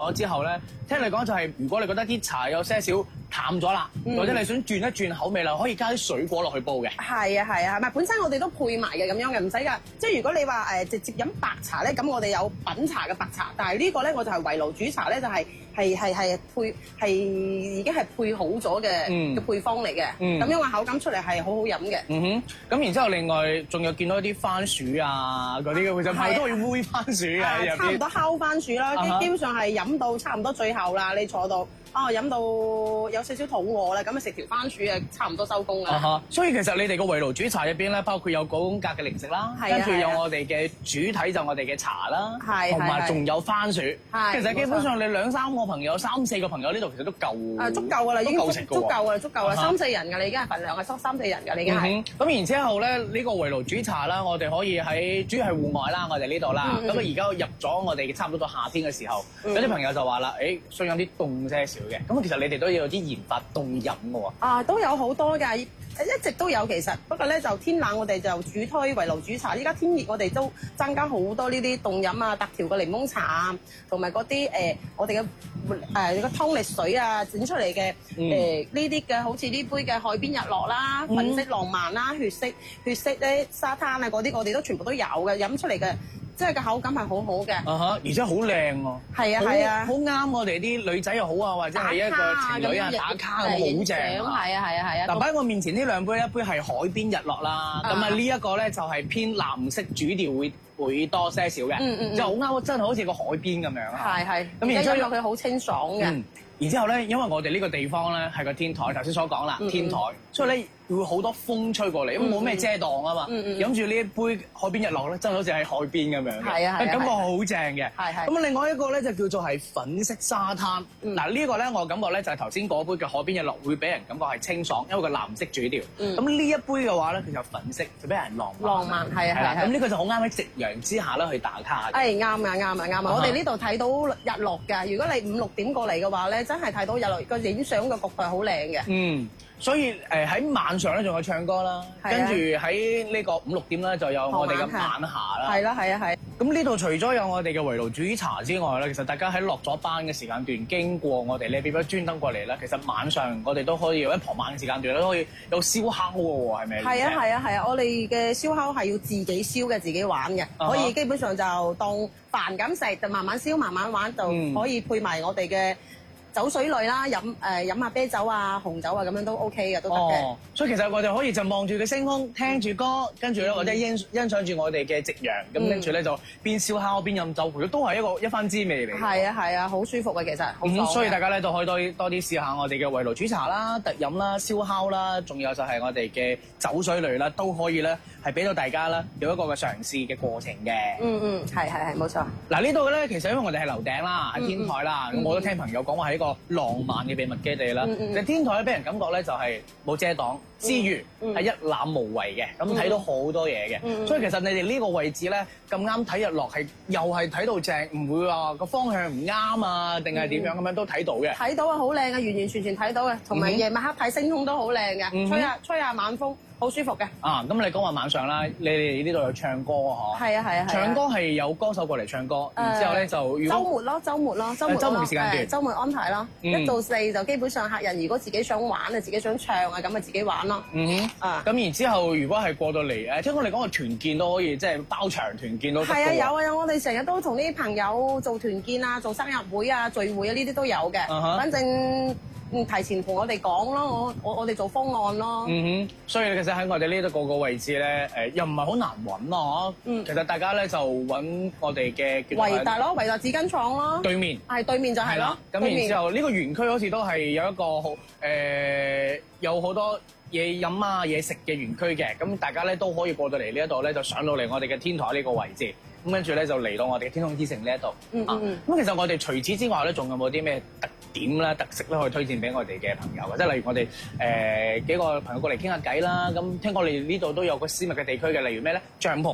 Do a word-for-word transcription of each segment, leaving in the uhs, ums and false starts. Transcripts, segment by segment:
咗之後咧，聽你講就係如果你覺得啲茶有些少淡咗啦，嗯、或者你想轉一轉口味啦，可以加啲水果落去煲嘅。係啊係啊，唔係本身我哋都配埋嘅咁樣嘅，唔使㗎。即係如果你話誒、呃、直接飲白茶咧，咁我哋有品茶嘅白茶，但係呢個咧我就係圍爐煮茶咧，就係係係係配係已經係配好咗嘅嘅配方嚟嘅。咁、嗯、樣嘅口感出嚟係好好飲嘅。嗯哼， 咁然之後另外仲有見到一啲番薯啊嗰啲嘅，其實係都可以煨番薯嘅、啊， 差唔多烤番薯啦，基、uh huh. 基本上係飲到差唔多最後啦，你坐到。哦，飲到有少少肚餓啦，咁啊食條番薯啊，差唔多收工啦。 Uh huh. 所以其實你哋個圍爐煮茶入邊咧，包括有九宮格嘅零食啦，跟住、啊、有我哋嘅主體就我哋嘅茶啦，同埋仲有番薯。 係， 其實基本上你兩三個朋友、三四個朋友呢度其實都夠。 誒，足夠㗎啦，已經足足夠㗎啦，足夠啦， uh huh. 三四人㗎，你已經係份量係三三四人㗎，你已經係。咁、 uh huh. 然之後咧，呢、這個圍爐煮茶啦，我哋可以喺主要係戶外啦，我哋呢度啦。咁啊而家入咗我哋差唔多到夏天嘅時候，有啲朋友就話啦，誒、欸、想飲啲凍些少嘅。咁其實你哋都有啲研發凍飲嘅喎。啊， 都有好多㗎，一直都有其實。不過咧就天冷我哋就主推圍爐煮茶，依家天熱我哋都增加好多呢啲凍飲啊，特調嘅檸檬茶啊，同埋嗰啲誒我哋嘅誒個湯力水啊整出嚟嘅誒呢啲嘅，好似呢杯嘅海邊日落啦、嗯、粉色浪漫啦、血色血色咧沙灘啊嗰啲，我哋都全部都有嘅，飲出嚟嘅。即係個口感係好好嘅， 啊哈，而且好靚喎， 係啊係啊， 好啱我哋啲女仔又好啊，或者係一個情侶啊打卡咁好正啊， 係啊係啊係啊。 嗱擺喺我面前呢兩杯，一杯係海邊日落啦，咁啊呢一個咧就係偏藍色主調會會多些少嘅，嗯嗯，就好啱，真係好似個海邊咁樣啊，係係，咁然之後佢好清爽嘅。然之後咧，因為我哋呢個地方咧係個天台，頭先所講啦，天台，所以咧會好多風吹過嚟，因為冇咩遮擋啊嘛。飲住呢一杯海邊日落咧，真係好似喺海邊咁樣嘅，係啊係啊，感覺好正嘅。係係。咁另外一個咧就叫做係粉色沙灘。嗱呢個咧我感覺咧就係頭先嗰杯嘅海邊日落會俾人感覺係清爽，因為個藍色主調。咁呢一杯嘅話咧，佢就粉色，就俾人浪漫。浪漫係啊係啊。咁呢個就好啱喺夕陽之下啦去打卡。誒啱啊啱啊啱啊！我哋呢度睇到日落㗎。如果你五六點過嚟嘅話咧，真係睇到日落，個影相嘅角度係好靚嘅。嗯，所以誒喺晚上咧仲有唱歌啦，跟住喺呢個五六點咧就有我哋嘅晚霞啦。係啦係啊係。咁呢度除咗有我哋嘅圍爐煮茶之外咧，其實大家喺落咗班嘅時間段經過我哋呢邊，專登過嚟咧，其實晚上我哋都可以有一傍晚嘅時間段都可以有燒烤嘅喎，係咪？係啊係啊係啊！我哋嘅燒烤係要自己燒嘅，自己玩嘅，可以基本上就當飯咁食，就慢慢燒慢慢玩，就可以配埋我哋嘅酒水類啦，飲誒飲下啤酒啊、紅酒啊咁樣都 OK 嘅，都得嘅。哦，所以其實我哋可以就望住個星空，聽住歌，跟住咧或者欣欣賞住我哋嘅夕陽，咁跟住咧就邊燒烤邊飲酒，都係一個一番滋味嚟。係啊係啊，好舒服嘅其實。咁所以大家咧都可以多啲多啲試下我哋嘅圍爐煮茶啦、特飲啦、燒烤啦，仲有就係我哋嘅酒水類啦，都可以咧係俾到大家啦有一個嘅嘗試嘅過程嘅。嗯嗯，係係係，冇錯。嗱呢度咧其實因為我哋係樓頂啦，係天台啦，咁我都聽朋友講話係一個浪漫嘅秘密基地啦，其實、嗯嗯、天台咧俾人感覺咧就係冇遮擋之餘，係、嗯嗯、一覽無遺嘅，咁睇、嗯、到好多嘢嘅，嗯、所以其實你哋呢個位置咧咁啱睇日落係又係睇到正，唔會話個方向唔啱啊，定係點樣咁樣都睇到嘅。睇到啊，好靚啊，完完全全睇到嘅，同埋夜晚黑睇星空都好靚嘅，嗯、哼吹下吹下晚風。好舒服嘅。啊，咁你講話晚上啦，你哋呢度有唱歌啊？嗬。係啊係啊。唱歌係有歌手過嚟唱歌，然之後咧就週末咯，週末咯，週末週末時間段，週末安排咯。一到四就基本上客人如果自己想玩啊，自己想唱啊，咁啊自己玩咯。嗯哼。啊。咁然之後，如果係過到嚟誒，聽講你講個團建都可以，即係包場團建都得。係啊，有啊有，我哋成日都同啲朋友做團建啊，做生日會啊、聚會啊，呢啲都有嘅。嗯哼。反正。嗯，提前同我哋講咯，我我我哋做方案咯。嗯哼，所以其實喺我哋呢度個個位置咧，誒又唔係好難揾咯。嗯，其實大家咧就揾我哋嘅維達咯，維達紙巾廠咯。對面係對面就係咯。咁然之後呢個園區好似都係有一個好誒，有好多嘢飲啊、嘢食嘅園區嘅。咁大家咧都可以過到嚟呢一度咧，就上到嚟我哋嘅天台呢個位置。咁跟住咧就嚟到我哋嘅天空之城呢一度。嗯嗯。咁其實我哋除此之外咧，仲有冇啲咩特點咧、特色咧，可以推薦俾我哋嘅朋友嘅？即係例如我哋誒、呃、幾個朋友過嚟傾下偈啦。咁聽講你呢度都有個私密嘅地區嘅，例如咩咧？帳篷。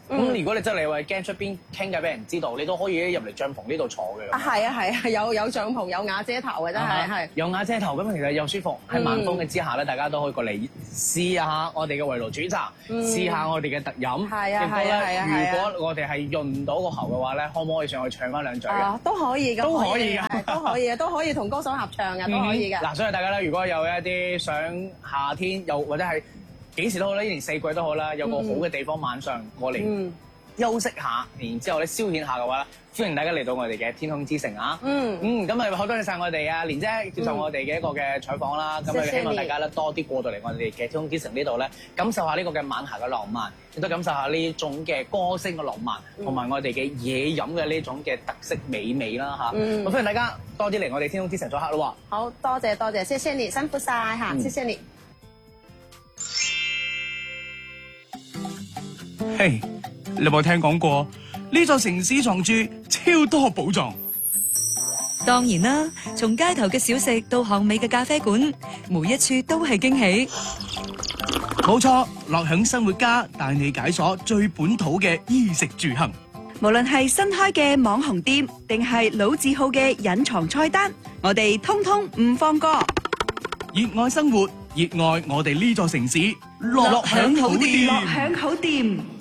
咁如果你真係你話驚出邊傾偈俾人知道，你都可以入嚟帳篷呢度坐嘅。 啊，係啊係啊，有有帳篷有瓦遮頭嘅真係係。 有瓦遮頭咁其實又舒服，喺晚風嘅之下咧，大家都可以過嚟試下我哋嘅圍爐煮茶，試下我哋嘅特飲。 係啊係啊係啊！ 如果我哋係潤唔到個喉嘅話咧，可唔可以上去唱翻兩嘴嘅？ 都可以嘅， 都可以嘅， 都可以嘅，都可以同歌手合唱嘅，都可以嘅。 嗱，所以大家咧，如果有一啲想夏天又或者係幾時都好啦，一年四季都好啦，有個好嘅地方晚上過嚟休息下，然之後咧消遣下嘅話咧，歡迎大家嚟到我哋嘅天空之城啊！嗯嗯，咁啊好多謝曬我哋啊蓮姐接受我哋嘅一個嘅採訪啦，咁啊希望大家咧多啲過到嚟我哋嘅天空之城呢度咧，感受下呢個嘅晚霞嘅浪漫，亦都感受下呢種嘅歌聲嘅浪漫，同埋我哋嘅嘢飲嘅呢種嘅特色美味啦嚇！咁歡迎大家多啲嚟我哋天空之城做客咯喎！ 好多謝多謝，謝謝你，辛苦曬嚇，謝謝你。 嘿，你有冇聽講過呢座城市藏住超多寶藏？ 當然啦，從街頭嘅小食到巷尾嘅咖啡館，每一處都係驚喜。 冇錯，樂享生活家帶你解鎖最本土嘅衣食住行。 無論係新開嘅網紅店，定係老字號嘅隱藏菜單，我哋通通唔放過。 熱愛生活，熱愛我哋呢座城市，樂享好店。 樂享好店。